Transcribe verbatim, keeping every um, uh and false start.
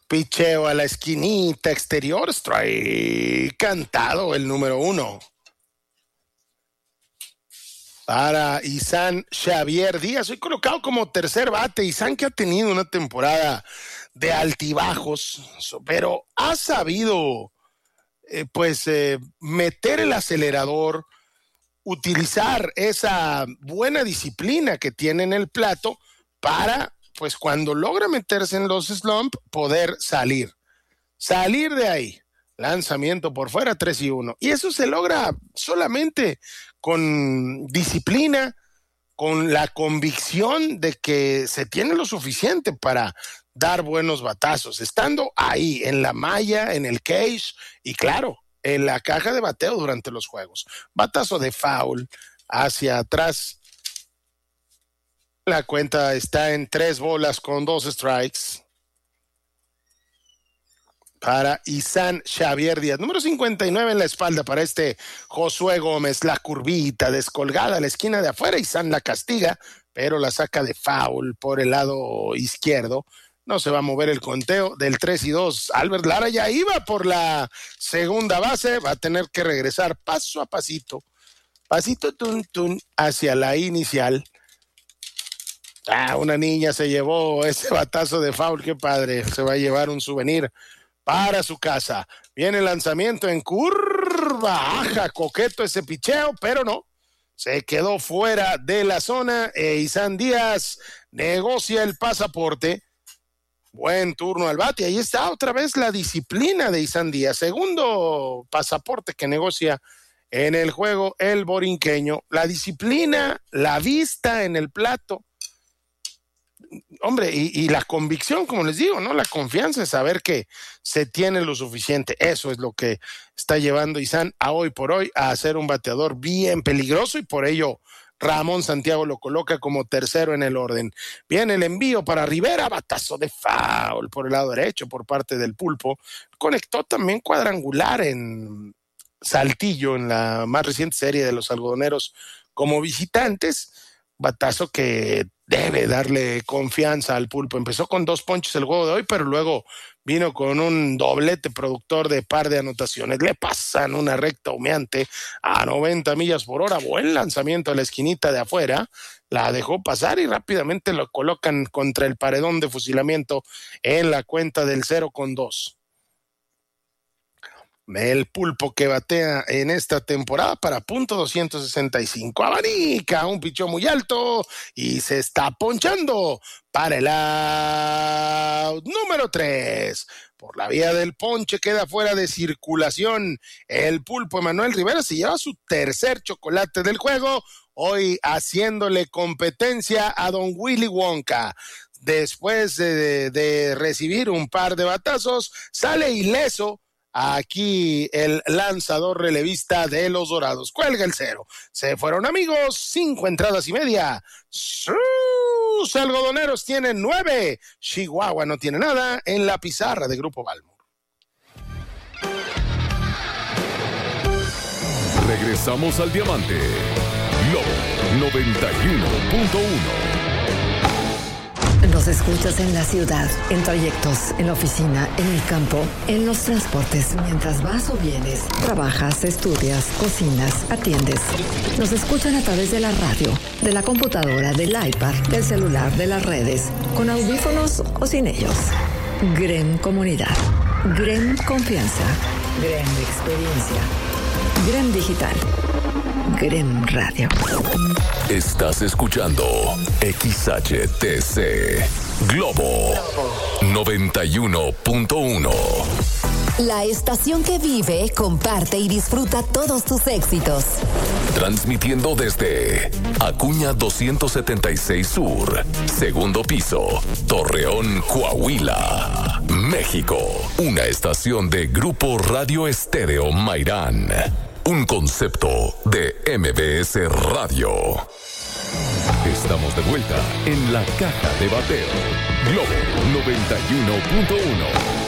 Picheo a la esquinita exterior, strike cantado el número uno. Para Isan Xavier Díaz, hoy colocado como tercer bate. Isan, que ha tenido una temporada de altibajos, pero ha sabido eh, pues eh, meter el acelerador, utilizar esa buena disciplina que tiene en el plato para, pues cuando logra meterse en los slump, poder salir, salir de ahí. Lanzamiento por fuera, tres y uno. Y eso se logra solamente con disciplina, con la convicción de que se tiene lo suficiente para dar buenos batazos, estando ahí en la malla, en el cage y claro, en la caja de bateo durante los juegos. Batazo de foul hacia atrás. La cuenta está en tres bolas con dos strikes para Isan Xavier Díaz. Número cincuenta y nueve en la espalda para este Josué Gómez. La curvita descolgada a la esquina de afuera. Isan la castiga, pero la saca de foul por el lado izquierdo. No se va a mover el conteo del tres y dos. Albert Lara ya iba por la segunda base. Va a tener que regresar paso a pasito. Pasito tun tun hacia la inicial. Ah, una niña se llevó ese batazo de foul. Qué padre. Se va a llevar un souvenir para su casa. Viene el lanzamiento en curva, baja, coqueto ese picheo, pero no, se quedó fuera de la zona e Isan Díaz negocia el pasaporte. Buen turno al bate, ahí está otra vez la disciplina de Isan Díaz, segundo pasaporte que negocia en el juego el borinqueño, la disciplina, la vista en el plato. Hombre, y, y la convicción, como les digo, ¿no? La confianza, saber que se tiene lo suficiente. Eso es lo que está llevando Isan a hoy por hoy a ser un bateador bien peligroso y por ello Ramón Santiago lo coloca como tercero en el orden. Viene el envío para Rivera, batazo de foul por el lado derecho por parte del Pulpo. Conectó también cuadrangular en Saltillo en la más reciente serie de los algodoneros como visitantes. Batazo que debe darle confianza al Pulpo. Empezó con dos ponches el juego de hoy, pero luego vino con un doblete productor de par de anotaciones. Le pasan una recta humeante a noventa millas por hora. Buen lanzamiento a la esquinita de afuera. La dejó pasar y rápidamente lo colocan contra el paredón de fusilamiento en la cuenta del cero con dos. El Pulpo que batea en esta temporada para punto doscientos sesenta y cinco. Abanica, un pichón muy alto y se está ponchando para el out número tres. Por la vía del ponche queda fuera de circulación. El Pulpo Emanuel Rivera se lleva su tercer chocolate del juego, hoy haciéndole competencia a don Willy Wonka. Después de, de, de recibir un par de batazos, sale ileso aquí el lanzador relevista de los Dorados. Cuelga el cero. Se fueron, amigos, cinco entradas y media. Sus algodoneros tienen nueve. Chihuahua no tiene nada en la pizarra de Grupo Balmor. Regresamos al diamante. Lobo noventa y uno punto uno. Nos escuchas en la ciudad, en trayectos, en la oficina, en el campo, en los transportes, mientras vas o vienes, trabajas, estudias, cocinas, atiendes. Nos escuchan a través de la radio, de la computadora, del iPad, del celular, de las redes, con audífonos o sin ellos. Grem Comunidad, Grem Confianza, Grem Experiencia, Grem Digital, Grem Radio. Estás escuchando X H T C Globo noventa y uno punto uno. La estación que vive, comparte y disfruta todos tus éxitos. Transmitiendo desde Acuña doscientos setenta y seis Sur, segundo piso, Torreón, Coahuila, México. Una estación de Grupo Radio Estéreo Mairán. Un concepto de M B S Radio. Estamos de vuelta en la caja de bateo. Globo noventa y uno punto uno.